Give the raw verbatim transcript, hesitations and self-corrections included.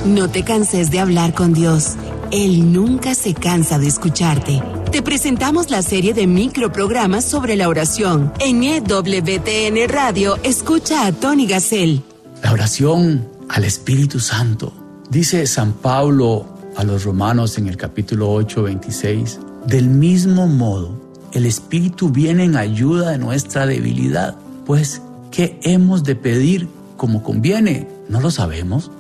No te canses de hablar con Dios. Él nunca se cansa de escucharte. Te presentamos la serie de microprogramas sobre la oración. En E W T N Radio, escucha a Tony Gassel. La oración al Espíritu Santo. Dice San Pablo a los Romanos en el capítulo ocho, veintiséis, del mismo modo, el Espíritu viene en ayuda de nuestra debilidad. Pues, ¿qué hemos de pedir como conviene? No lo sabemos,